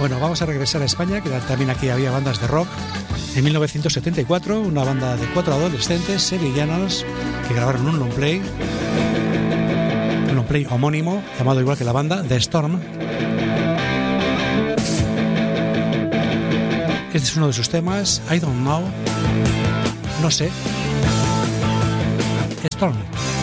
Bueno, vamos a regresar a España, que también aquí había bandas de rock. En 1974, una banda de 4 adolescentes sevillanos que grabaron un long play homónimo, llamado igual que la banda, The Storm. Este es uno de sus temas, I Don't Know, no sé, Storm.